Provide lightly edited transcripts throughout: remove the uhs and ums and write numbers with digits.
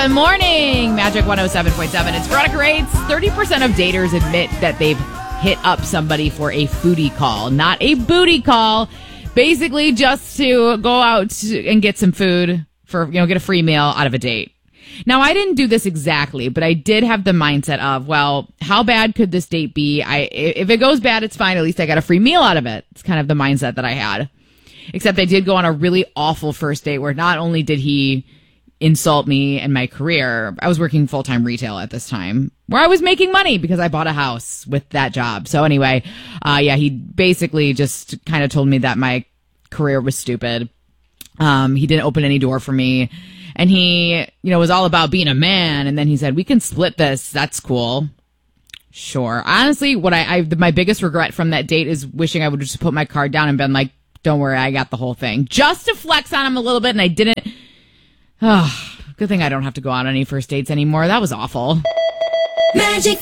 Good morning, Magic 107.7. It's Veronica Rates. 30% of daters admit that they've hit up somebody for a foodie call, not a booty call. Basically, just to go out and get some food for, get a free meal out of a date. Now, I didn't do this exactly, but I did have the mindset of, well, how bad could this date be? If it goes bad, it's fine. At least I got a free meal out of it. It's kind of the mindset that I had. Except I did go on a really awful first date where not only did he insult me and my career, I was working full-time retail at this time, where I was making money because I bought a house with that job. So anyway, he basically just kind of told me that my career was stupid. He didn't open any door for me. And he, was all about being a man. And then he said, we can split this. That's cool. Sure. Honestly, what my biggest regret from that date is wishing I would just put my card down and been like, don't worry, I got the whole thing. Just to flex on him a little bit. And I didn't. Oh, good thing I don't have to go on any first dates anymore. That was awful. Magic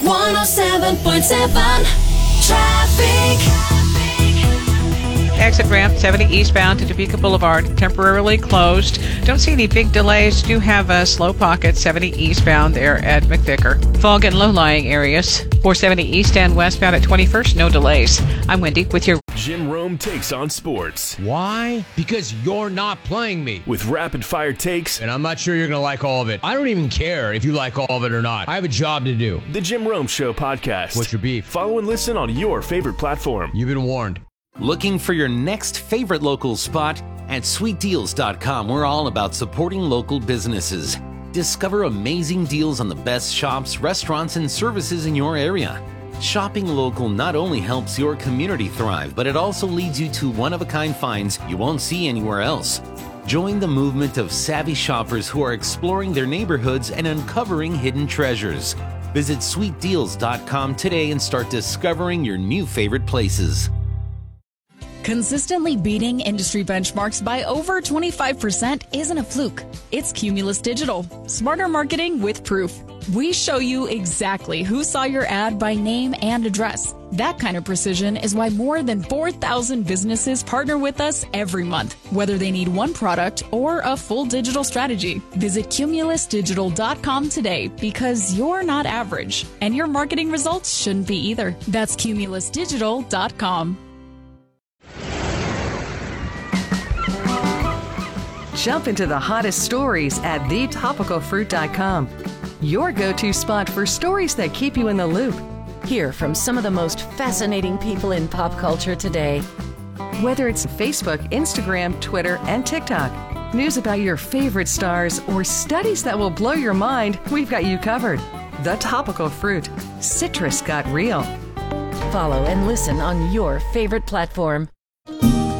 107.7 Traffic. Exit ramp 70 eastbound to Topeka Boulevard temporarily closed. Don't see any big delays. Do have a slow pocket 70 eastbound there at McVicker. Fog in low-lying areas. 470 east and westbound at 21st. No delays. I'm Wendy with your Jim Rome takes on sports. Why? Because you're not playing me. With rapid fire takes. And I'm not sure you're going to like all of it. I don't even care if you like all of it or not. I have a job to do. The Jim Rome Show podcast. What's your beef? Follow and listen on your favorite platform. You've been warned. Looking for your next favorite local spot? At sweetdeals.com, we're all about supporting local businesses. Discover amazing deals on the best shops, restaurants, and services in your area. Shopping local not only helps your community thrive, but it also leads you to one-of-a-kind finds you won't see anywhere else. Join the movement of savvy shoppers who are exploring their neighborhoods and uncovering hidden treasures. Visit sweetdeals.com today and start discovering your new favorite places. Consistently beating industry benchmarks by over 25% isn't a fluke. It's Cumulus Digital. Smarter marketing with proof. We show you exactly who saw your ad by name and address. That kind of precision is why more than 4,000 businesses partner with us every month, whether they need one product or a full digital strategy. Visit cumulusdigital.com today because you're not average, and your marketing results shouldn't be either. That's cumulusdigital.com. Jump into the hottest stories at thetopicalfruit.com. Your go-to spot for stories that keep you in the loop. Hear from some of the most fascinating people in pop culture today. Whether it's Facebook, Instagram, Twitter, and TikTok, news about your favorite stars, or studies that will blow your mind, we've got you covered. The Topical Fruit. Citrus got real. Follow and listen on your favorite platform.